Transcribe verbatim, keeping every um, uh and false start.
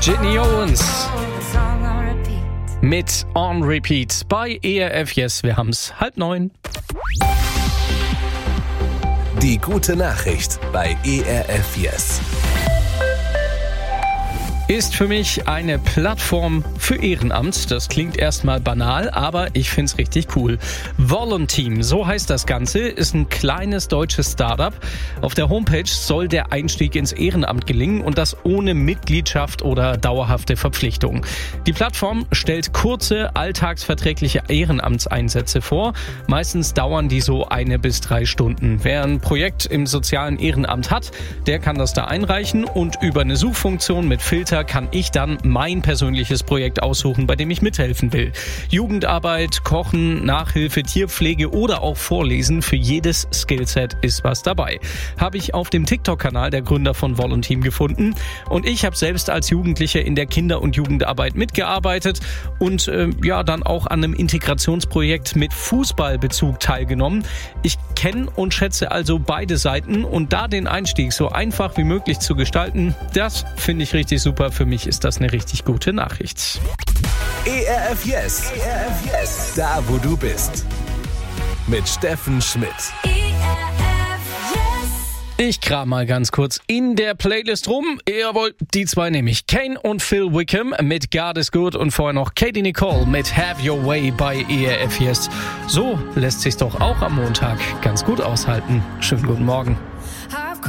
Whitney Owens mit On Repeat bei E R F Yes. Wir haben's halb neun. Die gute Nachricht bei E R F Yes. Ist für mich eine Plattform für Ehrenamt. Das klingt erstmal banal, aber ich find's richtig cool. Volunteam, so heißt das Ganze, ist ein kleines deutsches Startup. Auf der Homepage soll der Einstieg ins Ehrenamt gelingen und das ohne Mitgliedschaft oder dauerhafte Verpflichtung. Die Plattform stellt kurze, alltagsverträgliche Ehrenamtseinsätze vor. Meistens dauern die so eine bis drei Stunden. Wer ein Projekt im sozialen Ehrenamt hat, der kann das da einreichen und über eine Suchfunktion mit Filter kann ich dann mein persönliches Projekt aussuchen, bei dem ich mithelfen will. Jugendarbeit, Kochen, Nachhilfe, Tierpflege oder auch Vorlesen, für jedes Skillset ist was dabei. Habe ich auf dem TikTok-Kanal der Gründer von Volunteam gefunden und ich habe selbst als Jugendlicher in der Kinder- und Jugendarbeit mitgearbeitet und äh, ja dann auch an einem Integrationsprojekt mit Fußballbezug teilgenommen. Ich kenne und schätze also beide Seiten und da den Einstieg so einfach wie möglich zu gestalten, das finde ich richtig super. Für mich ist das eine richtig gute Nachricht. E R F Yes. E R F Yes. Da, wo du bist. Mit Steffen Schmidt. E R F Yes. Ich kram mal ganz kurz in der Playlist rum. Jawohl, die zwei nehme ich. Kane und Phil Wickham mit God is Good und vorher noch Katie Nicole mit Have Your Way bei E R F Yes. So lässt sich's doch auch am Montag ganz gut aushalten. Schönen guten Morgen.